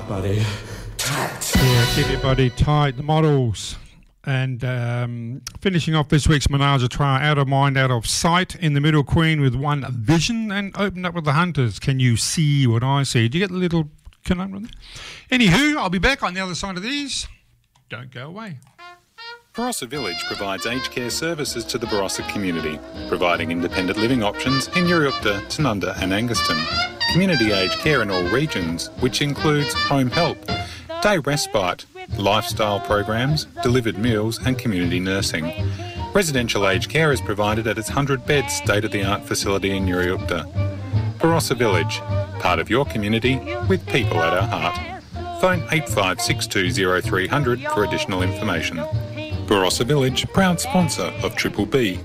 body tight. Yeah, keep your body tight. The Models. And finishing off this week's Menage a Trois, Out of Mind, Out of Sight. In the middle, Queen with One Vision. And opened up with the Hunters. Can you see what I see? Do you get the little conundrum there? Anywho, I'll be back on the other side of these. Don't go away. Barossa Village provides aged care services to the Barossa community, providing independent living options in Uriukta, Tanunda and Anguston. Community aged care in all regions, which includes home help, day respite, lifestyle programs, delivered meals and community nursing. Residential aged care is provided at its 100-bed state-of-the-art facility in Uriukta. Barossa Village, part of your community with people at our heart. Phone 85620300 for additional information. Barossa Village, proud sponsor of Triple B.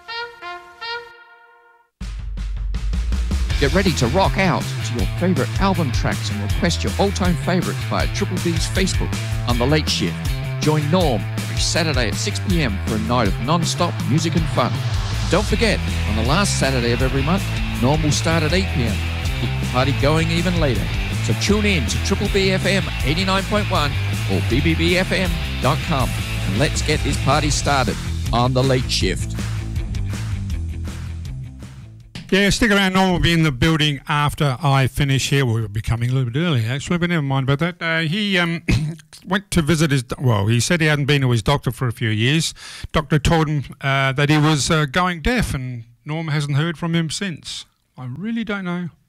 Get ready to rock out to your favourite album tracks and request your all-time favourites via Triple B's Facebook on The Late Shift. Join Norm every Saturday at 6 p.m. for a night of non-stop music and fun. Don't forget, on the last Saturday of every month, Norm will start at 8 p.m. to keep the party going even later. So tune in to Triple B FM 89.1 or bbbfm.com and let's get this party started on The Late Shift. Yeah, stick around. Norm will be in the building after I finish here. We'll be coming a little bit early, actually, but never mind about that. He went to visit his... Well, he said he hadn't been to his doctor for a few years. Doctor told him that he was going deaf, and Norm hasn't heard from him since. I really don't know